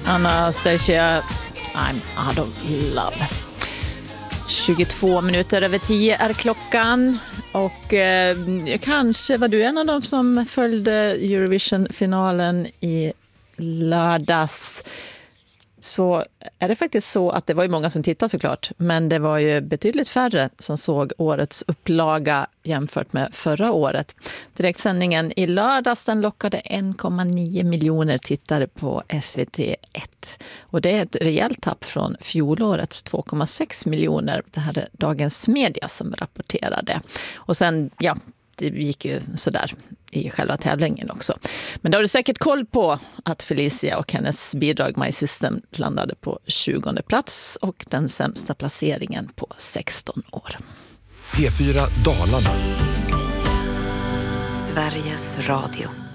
Anastasia, I'm out of love. 22 minuter över 10 är klockan. Och kanske var du en av dem som följde Eurovision-finalen i lördags. Så är det faktiskt så att det var ju många som tittade såklart, men det var ju betydligt färre som såg årets upplaga jämfört med förra året. Direktsändningen i lördags den lockade 1,9 miljoner tittare på SVT1. Och det är ett rejält tapp från fjolårets 2,6 miljoner. Det här är Dagens Media som rapporterade. Och sen, ja, det gick ju sådär i själva tävlingen också. Men då har du säkert koll på att Felicia och hennes bidrag My System landade på 20:e plats och den sämsta placeringen på 16 år. P4 Dalarna. Sveriges Radio.